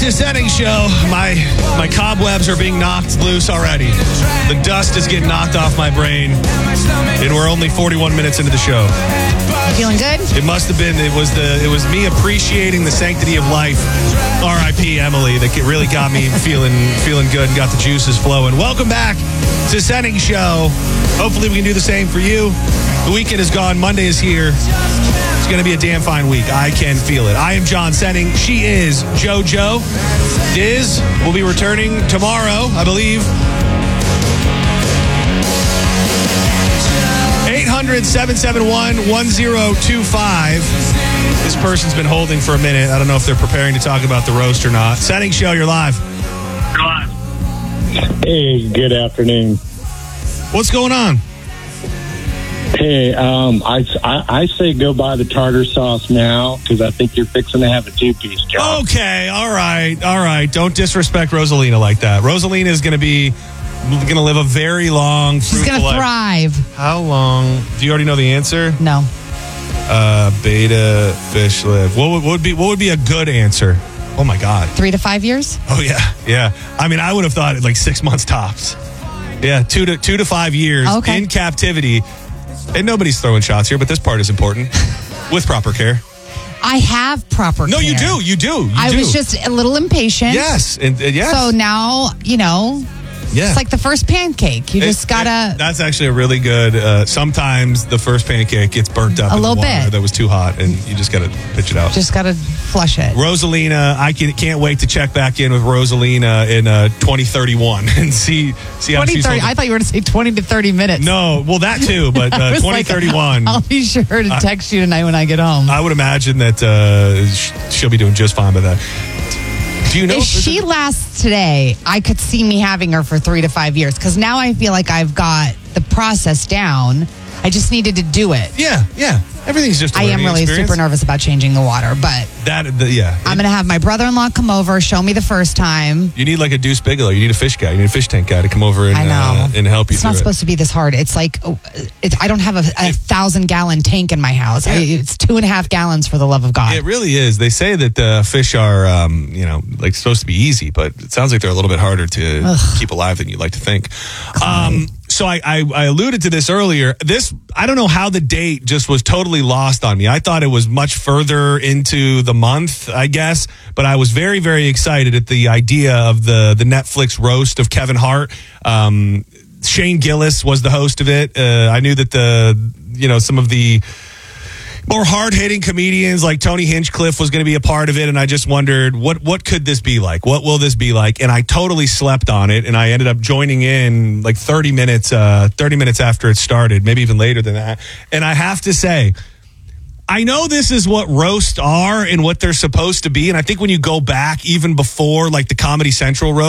Setting show. My cobwebs are being knocked loose already. The dust is getting knocked off my brain, and we're only 41 minutes into the show. You feeling good? It must have been. It was me appreciating the sanctity of life. R.I.P. Emily. That really got me feeling good and got the juices flowing. Welcome back to Setting Show. Hopefully we can do the same for you. The weekend is gone. Monday is here. It's going to be a damn fine week. I can feel it. I am John Senning. She is JoJo. Diz will be returning tomorrow, I believe. 800-771-1025. This person's been holding for a minute. I don't know if they're preparing to talk about the roast or not. Setting Show, you're live. Hey, good afternoon. What's going on? Hey, I say go buy the tartar sauce now because I think you're fixing to have a two-piece, John. Okay, all right. Don't disrespect Rosalina like that. Rosalina is going to live a very long, She's going to thrive. How long? Do you already know the answer? No. Beta fish live. What would be a good answer? Oh my God. 3 to 5 years? Oh yeah. I mean, I would have thought like 6 months tops. Yeah, 2 to 5 years in captivity. And nobody's throwing shots here, but this part is important. With proper care. I have proper care. No, you do. I was just a little impatient. Yes. Yes. So now, it's like the first pancake. You just gotta... That's actually a really good... sometimes the first pancake gets burnt up a in little the water bit. That was too hot, and you just gotta pitch it out. Just gotta flush it. Rosalina, I can't wait to check back in with Rosalina in 2031 and see how she's holding. I thought you were going to say 20 to 30 minutes. No, well, that too, but 2031. I'll be sure to text you tonight when I get home. I would imagine that she'll be doing just fine by that. Do you know if she lasts today, I could see me having her for 3 to 5 years because now I feel like I've got the process down. I just needed to do it. Yeah. Everything's just. I am really super nervous about changing the water, but I'm going to have my brother-in-law come over, show me the first time. You need like a Deuce Bigelow. You need a fish guy. You need a fish tank guy to come over and help you. It's not supposed to be this hard. It's like I don't have a 1,000-gallon tank in my house. Yeah. It's 2.5 gallons for the love of God. It really is. They say that fish are like supposed to be easy, but it sounds like they're a little bit harder to keep alive than you'd like to think. So I alluded to this earlier. I don't know how the date just was totally lost on me. I thought it was much further into the month, I guess, but I was very, very excited at the idea of the Netflix roast of Kevin Hart. Shane Gillis was the host of it. I knew that some of the more hard-hitting comedians like Tony Hinchcliffe was going to be a part of it, and I just wondered, what could this be like? What will this be like? And I totally slept on it, and I ended up joining in like 30 minutes after it started, maybe even later than that. And I have to say, I know this is what roasts are and what they're supposed to be, and I think when you go back even before like the Comedy Central roast,